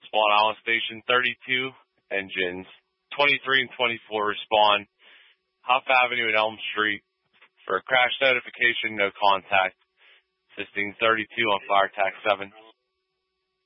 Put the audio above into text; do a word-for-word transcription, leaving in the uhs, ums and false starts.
Swan Island Station thirty-two engines. twenty-three and twenty-four respond. Huff Avenue and Elm Street for a crash notification, no contact. Assisting thirty-two on fire tax seven.